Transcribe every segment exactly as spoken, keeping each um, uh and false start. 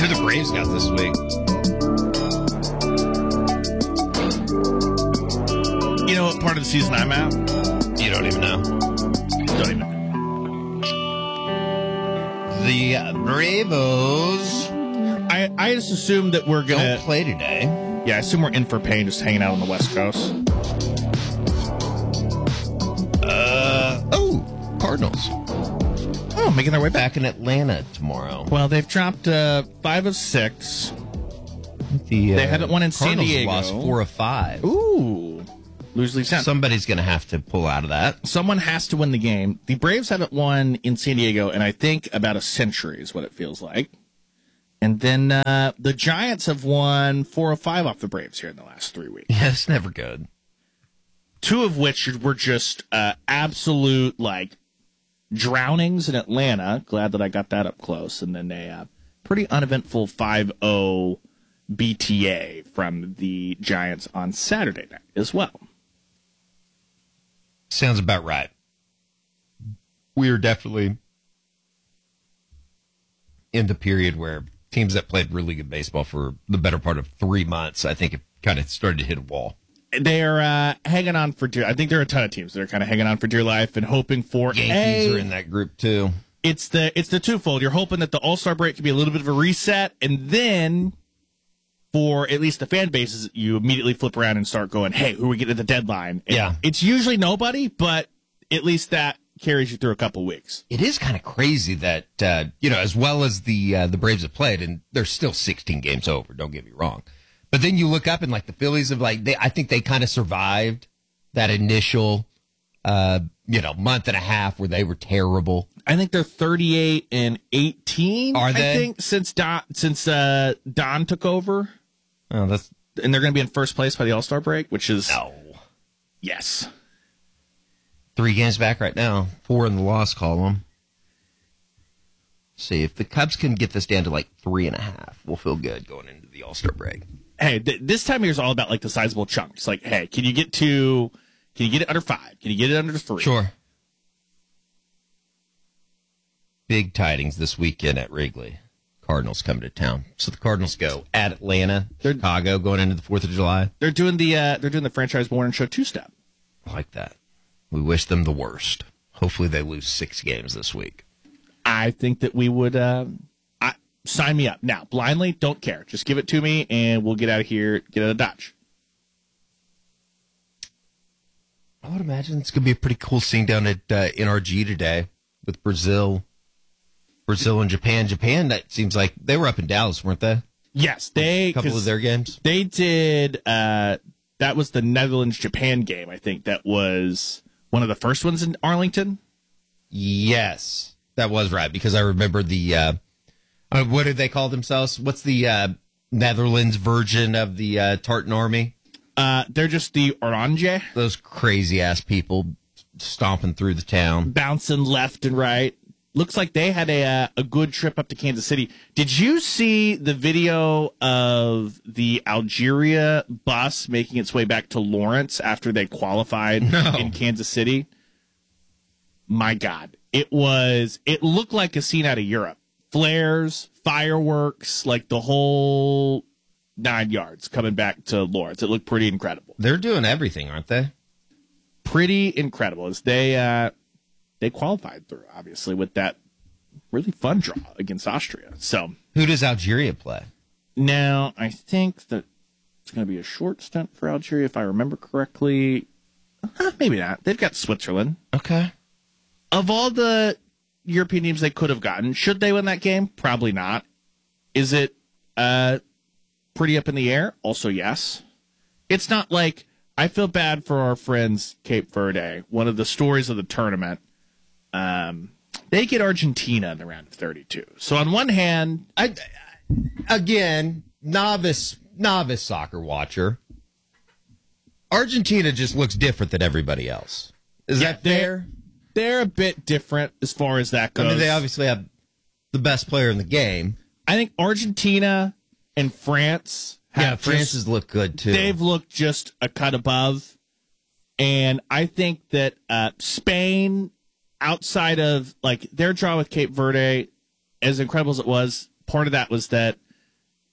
Who the Braves got this week? You know what part of the season I'm at? You don't even know. Don't even know. The uh, Bravos I, I just assume that we're going don't to... play today. Yeah, I assume we're in for pain just hanging out on the West Coast. Uh, oh, Cardinals. Oh, making their way back. Back in Atlanta tomorrow. Well, they've dropped uh, five of six. The, uh, They haven't won in San Cardinals Diego. lost four of five. Ooh. Lose, leave, sound. Somebody's going to have to pull out of that. Someone has to win the game. The Braves haven't won in San Diego in, I think, about a century is what it feels like. And then uh, the Giants have won four of five off the Braves here in the last three weeks. Yeah, it's never good. Two of which were just uh, absolute, like, drownings in Atlanta. Glad that I got that up close. And then a uh, pretty uneventful five oh B T A from the Giants on Saturday night as well. Sounds about right. We are definitely in the period where teams that played really good baseball for the better part of three months, I think, have kind of started to hit a wall. They're uh, hanging on for dear. I think there are a ton of teams that are kind of hanging on for dear life and hoping for. Yankees a, are in that group too. It's the it's the twofold. You're hoping that the All-Star break can be a little bit of a reset, and then for at least the fan bases, you immediately flip around and start going, "Hey, who are we getting at the deadline?" And yeah, it's usually nobody, but at least that carries you through a couple weeks. It is kind of crazy that uh, you know, as well as the uh, the Braves have played, and they're still sixteen games over. Don't get me wrong. But then you look up and like the Phillies have like they I think they kind of survived that initial uh you know month and a half where they were terrible. I think they're thirty-eight and eighteen. Are they? I think since Don since uh, Don took over. Oh, that's and they're going to be in first place by the All-Star break, which is no. Yes. Three games back right now. Four in the loss column. See if the Cubs can get this down to like three and a half, we'll feel good going into the All-Star break. Hey, th- this time of year is all about like the sizable chunks. Like, hey, can you get to, can you get it under five? Can you get it under three? Sure. Big tidings this weekend at Wrigley. Cardinals coming to town. So the Cardinals go at Atlanta, they're, Chicago, going into the Fourth of July. They're doing the uh, they're doing the franchise morning show two step. I like that. We wish them the worst. Hopefully they lose six games this week. I think that we would. Uh, I, sign me up now. Blindly, don't care. Just give it to me, and we'll get out of here. Get out of Dodge. I would imagine it's going to be a pretty cool scene down at uh, N R G today with Brazil, Brazil and Japan. Japan, that seems like they were up in Dallas, weren't they? Yes, they a couple of their games. They did. Uh, that was the Netherlands Japan game. I think that was one of the first ones in Arlington. Yes. That was right, because I remember the, uh, uh, what did they call themselves? What's the uh, Netherlands version of the uh, Tartan Army? Uh, they're just the Oranje. Those crazy-ass people stomping through the town. Bouncing left and right. Looks like they had a uh, a good trip up to Kansas City. Did you see the video of the Algeria bus making its way back to Lawrence after they qualified no. in Kansas City? My God. It was, it looked like a scene out of Europe. Flares, fireworks, like the whole nine yards coming back to Lawrence. It looked pretty incredible. They're doing everything, aren't they? Pretty incredible. As they, uh, they qualified through, obviously, with that really fun draw against Austria. So, who does Algeria play? Now, I think that it's going to be a short stint for Algeria, if I remember correctly. Uh, maybe not. They've got Switzerland. Okay. Of all the European teams they could have gotten, should they win that game? Probably not. Is it uh, pretty up in the air? Also, yes. It's not like, I feel bad for our friends Cape Verde. One of the stories of the tournament, um, they get Argentina in the round of thirty-two. So on one hand, I, again, novice novice soccer watcher, Argentina just looks different than everybody else. Is yeah, that fair? They're a bit different as far as that goes. I mean, they obviously have the best player in the game. I think Argentina and France have yeah, France just, has looked good, too. They've looked just a cut above. And I think that uh, Spain, outside of like their draw with Cape Verde, as incredible as it was, part of that was that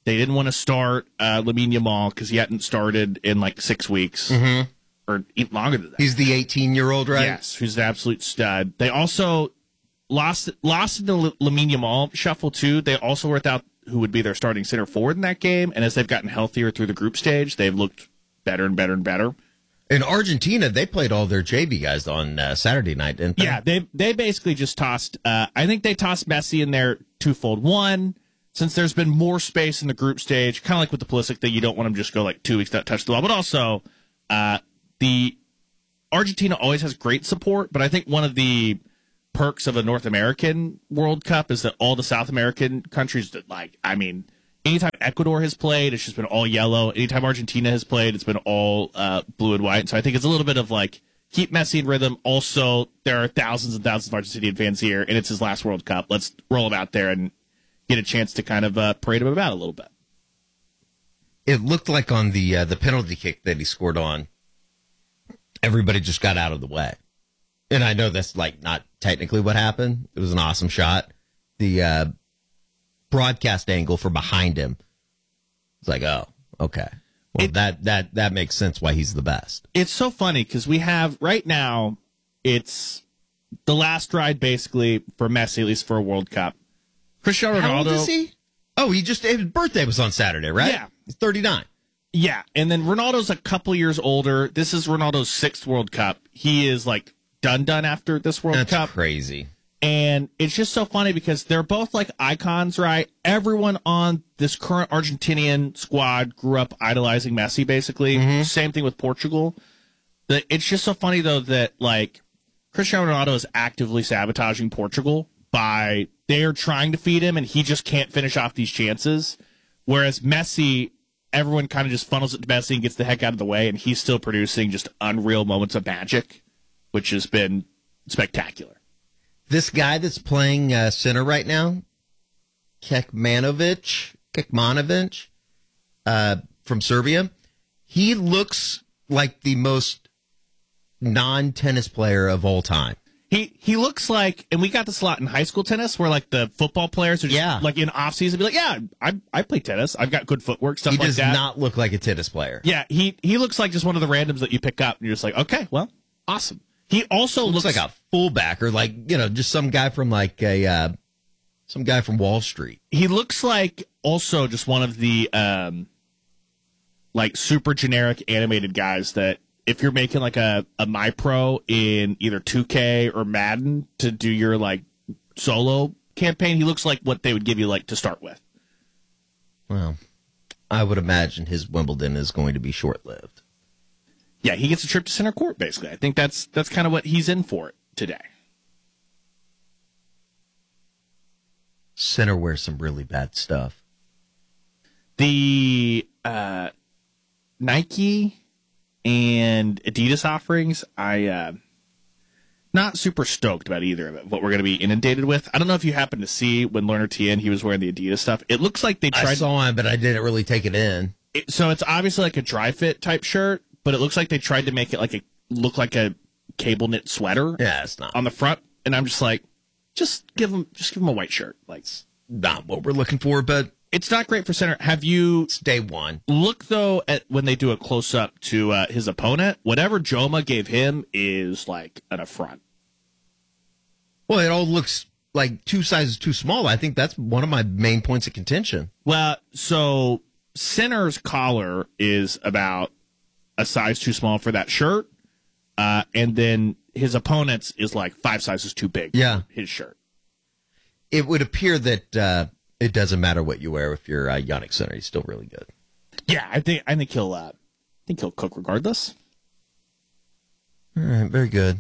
They didn't want to start uh, Lamine Yamal because he hadn't started in like six weeks Mm-hmm. or even longer than that. He's the eighteen-year-old, right? Yes, who's an absolute stud. They also lost lost in the L- Lamine Yamal shuffle too. They also were without who would be their starting center forward in that game, and as they've gotten healthier through the group stage, they've looked better and better and better. In Argentina, they played all their J V guys on uh, Saturday night, didn't they? Yeah, they they basically just tossed. Uh, I think they tossed Messi in there twofold. One, since there's been more space in the group stage, kind of like with the Pulisic thing, you don't want him to just go like two weeks without touch the ball. But also, uh, the Argentina always has great support. But I think one of the perks of a North American World Cup is that all the South American countries that like, I mean, anytime Ecuador has played, it's just been all yellow. Anytime Argentina has played, it's been all uh, blue and white. So I think it's a little bit of like, keep Messi in rhythm. Also, there are thousands and thousands of Argentinian fans here, and it's his last World Cup. Let's roll him out there and get a chance to kind of uh, parade him about a little bit. It looked like on the uh, the penalty kick that he scored on, everybody just got out of the way. And I know that's like not technically what happened. It was an awesome shot. The uh, broadcast angle for behind him, it's like, oh, okay. Well, It- that that that makes sense why he's the best. It's so funny because we have right now, it's the last ride basically for Messi, at least for a World Cup. Cristiano Ronaldo. How old is he? Oh, he just his birthday was on Saturday, right? Yeah. He's thirty-nine. Yeah, and then Ronaldo's a couple years older. This is Ronaldo's sixth World Cup. He is like done done after this World That's Cup. crazy. And it's just so funny because they're both like icons, right? Everyone on this current Argentinian squad grew up idolizing Messi, basically. Mm-hmm. Same thing with Portugal. The, it's just so funny, though, that like Cristiano Ronaldo is actively sabotaging Portugal by they're trying to feed him and he just can't finish off these chances. Whereas Messi, everyone kind of just funnels it to Messi and gets the heck out of the way, and he's still producing just unreal moments of magic, which has been spectacular. This guy that's playing uh, center right now, Kekmanovic, Kekmanovic, uh, from Serbia, he looks like the most non-tennis player of all time. He he looks like, and we got this a lot in high school tennis, where like the football players are just Yeah. like in off season, be like, yeah, I I play tennis, I've got good footwork, stuff He like does that. not look like a tennis player. Yeah, he he looks like just one of the randoms that you pick up, and you're just like, okay, well, awesome. He also Looks looks, like a fullback or like, you know, just some guy from like a, uh, some guy from Wall Street. he looks like also just one of the um like super generic animated guys that if you're making like a, a My Pro in either two K or Madden to do your like solo campaign, he looks like what they would give you like to start with. Well, I would imagine his Wimbledon is going to be short-lived. Yeah, he gets a trip to center court basically. I think that's that's kind of what he's in for today. Center wears some really bad stuff. The uh, Nike and Adidas offerings, I uh, not super stoked about either of it. What we're going to be inundated with. I don't know if you happened to see when Lerner Tien he was wearing the Adidas stuff. It looks like they I tried. saw him, but I didn't really take it in. It, so it's obviously like a dry fit type shirt, but it looks like they tried to make it like a look like a cable knit sweater Yeah, it's not. on the front. And I'm just like, just give him, just give him a white shirt. Like, Not what we're looking for, but it's not great for center. Have you it's day one. look though at when they do a close up to uh, his opponent? Whatever Joma gave him is like an affront. Well, it all looks like two sizes too small. I think that's one of my main points of contention. Well, so Sinner's collar is about a size too small for that shirt, uh, and then his opponent's is like five sizes too big. Yeah. For his shirt. It would appear that uh, it doesn't matter what you wear if you're uh, Yannick Sinner. He's still really good. Yeah, I think I think he'll uh, I think he'll cook regardless. All right, very good.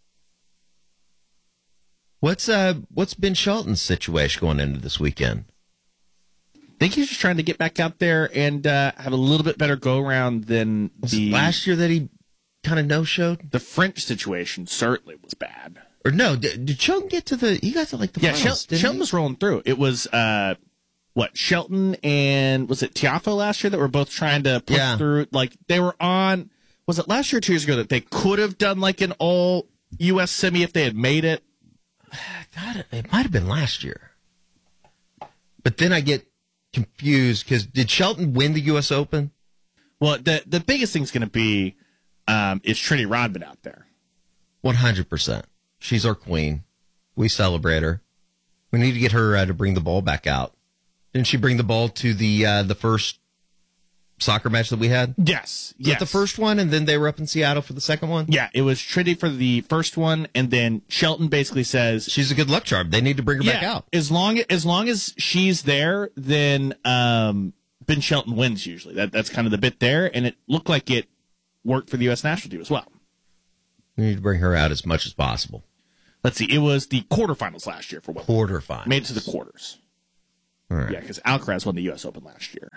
What's uh what's Ben Shelton's situation going into this weekend? I think he's just trying to get back out there and uh, have a little bit better go around than Was the it last year that he kind of no showed? the French situation. Certainly was bad. Or no? Did, did Shelton get to the? He got to like the Yeah, finals, Shel- didn't Shelton he? was rolling through. It was uh, what Shelton and was it Tiafoe last year that were both trying to push Yeah. through? Like they were on. Was it last year or two years ago that they could have done like an all U S semi if they had made it? I thought it, it might have been last year. But then I get confused because did Shelton win the U S Open? Well, the the biggest thing's going to be um, is Trinity Rodman out there. one hundred percent. She's our queen. We celebrate her. We need to get her uh, to bring the ball back out. Didn't she bring the ball to the uh, the first soccer match that we had? Yes. Was yes. that the first one, and then they were up in Seattle for the second one? Yeah, it was Trinity for the first one, and then Shelton basically says she's a good luck charm. They need to bring her yeah, back out. As long as long as she's there, then um, Ben Shelton wins usually. That that's kind of the bit there, and it looked like it worked for the U S national team as well. We need to bring her out as much as possible. Let's see. It was the quarterfinals last year for Wimbledon. Quarterfinals. Made it to the quarters. All right. Yeah, because Alcaraz won the U S Open last year.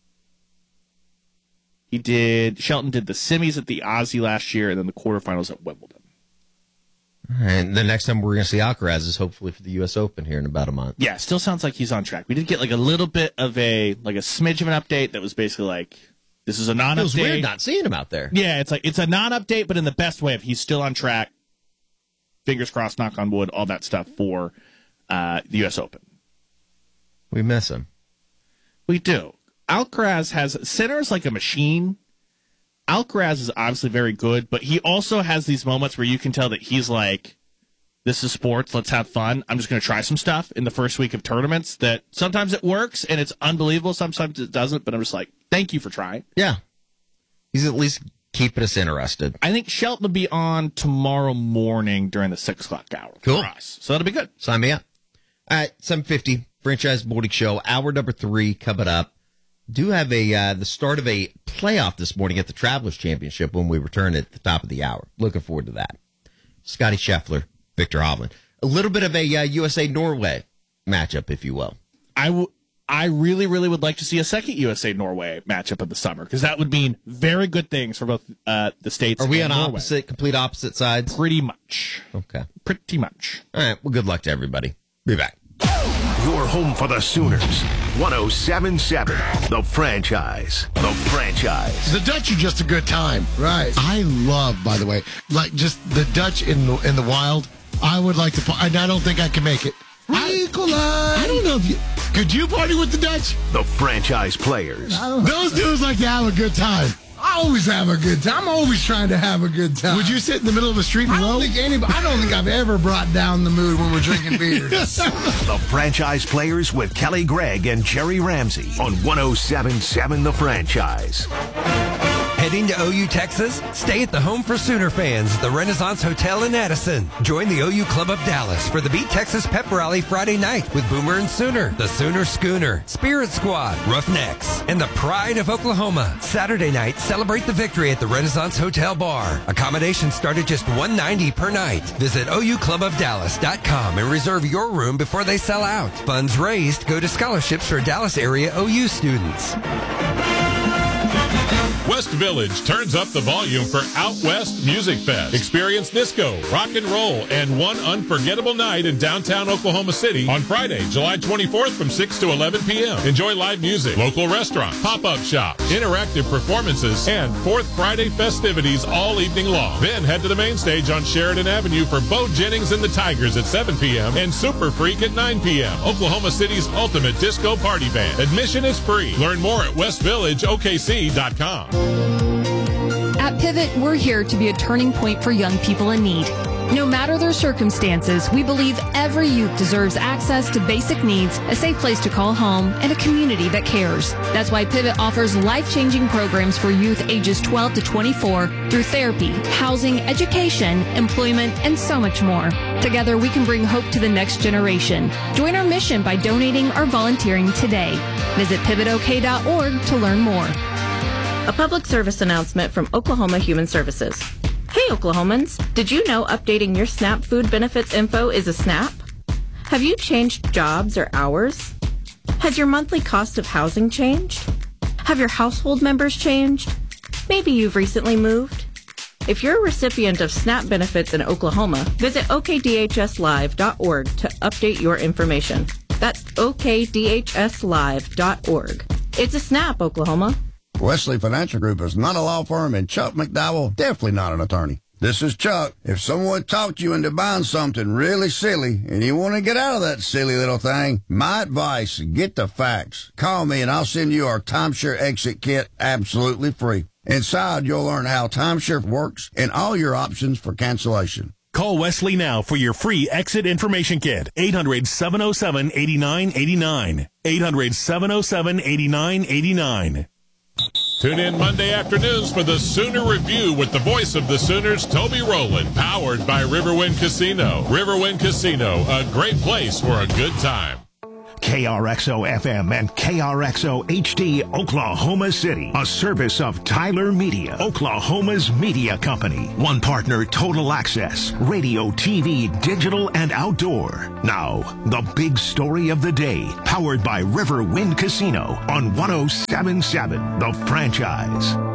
He did. Shelton did the semis at the Aussie last year, and then the quarterfinals at Wimbledon. And the next time we're going to see Alcaraz is hopefully for the U S Open here in about a month. Yeah, still sounds like he's on track. We did get like a little bit of a like a smidge of an update that was basically like, this is a non-update. It was weird not seeing him out there. Yeah, it's like it's a non-update, but in the best way. If he's still on track, fingers crossed, knock on wood, all that stuff for uh, the U S Open. We miss him. We do. Alcaraz has Sinner's like a machine. Alcaraz is obviously very good, but he also has these moments where you can tell that he's like, this is sports, let's have fun. I'm just going to try some stuff in the first week of tournaments that sometimes it works and it's unbelievable, sometimes it doesn't, but I'm just like, thank you for trying. Yeah. He's at least keeping us interested. I think Shelton will be on tomorrow morning during the six o'clock hour cool. for us, so that'll be good. Sign me up. All right, seven fifty, Franchise Morning Show, hour number three coming up. Do have a uh, the start of a playoff this morning at the Travelers Championship when we return at the top of the hour. Looking forward to that. Scotty Scheffler, Victor Hovland. A little bit of a uh, U S A-Norway matchup, if you will. I, w- I really, really would like to see a second U S A-Norway matchup of the summer, because that would mean very good things for both uh, the states. Are we and on Norway. opposite, complete opposite sides? Pretty much. Okay. Pretty much. All right, well, good luck to everybody. Be back. Your home for the Sooners. one oh seven point seven. The Franchise. The Franchise. The Dutch are just a good time. Right. I love, by the way, like just the Dutch in the, in the wild. I would like to, and I don't think I can make it. I, I don't know if you, could you party with the Dutch? The Franchise players. Those dudes like to have a good time. I always have a good time. I'm always trying to have a good time. Would you sit in the middle of a street and I don't roll? think anybody. I don't think I've ever brought down the mood when we're drinking beers. The Franchise players with Kelly Gregg and Jerry Ramsey on one oh seven point seven The Franchise. Heading to O U, Texas? Stay at the home for Sooner fans, the Renaissance Hotel in Addison. Join the O U Club of Dallas for the Beat Texas Pep Rally Friday night with Boomer and Sooner, the Sooner Schooner, Spirit Squad, Roughnecks, and the Pride of Oklahoma. Saturday night, celebrate the victory at the Renaissance Hotel Bar. Accommodations start at just one hundred ninety dollars per night. Visit O U club of dallas dot com and reserve your room before they sell out. Funds raised go to scholarships for Dallas area O U students. West Village turns up the volume for Out West Music Fest. Experience disco, rock and roll, and one unforgettable night in downtown Oklahoma City on Friday, July twenty-fourth from six to eleven p.m. Enjoy live music, local restaurants, pop-up shops, interactive performances, and Fourth Friday festivities all evening long. Then head to the main stage on Sheridan Avenue for Bo Jennings and the Tigers at seven p.m. and Super Freak at nine p.m. Oklahoma City's ultimate disco party band. Admission is free. Learn more at west village o k c dot com. At Pivot, we're here to be a turning point for young people in need. No matter their circumstances, we believe every youth deserves access to basic needs, a safe place to call home, and a community that cares. That's why Pivot offers life-changing programs for youth ages twelve to twenty-four through therapy, housing, education, employment, and so much more. Together, we can bring hope to the next generation. Join our mission by donating or volunteering today. Visit pivot o k dot org to learn more. A public service announcement from Oklahoma Human Services. Hey Oklahomans, did you know updating your SNAP food benefits info is a snap? Have you changed jobs or hours? Has your monthly cost of housing changed? Have your household members changed? Maybe you've recently moved. If you're a recipient of SNAP benefits in Oklahoma, visit o k d h s live dot org to update your information. That's o k d h s live dot org. It's a snap, Oklahoma. Wesley Financial Group is not a law firm, and Chuck McDowell, definitely not an attorney. This is Chuck. If someone talked you into buying something really silly and you want to get out of that silly little thing, my advice, get the facts. Call me and I'll send you our timeshare exit kit absolutely free. Inside, you'll learn how timeshare works and all your options for cancellation. Call Wesley now for your free exit information kit. eight hundred, seven oh seven, eight nine eight nine. eight hundred, seven oh seven, eight nine eight nine. Tune in Monday afternoons for the Sooner Review with the voice of the Sooners, Toby Rowland, powered by Riverwind Casino. Riverwind Casino, a great place for a good time. K R X O F M and K R X O H D Oklahoma City, a service of Tyler Media, Oklahoma's media company. One partner, Total Access, radio, T V, digital, and outdoor. Now, the big story of the day, powered by Riverwind Casino on one oh seven point seven The Franchise.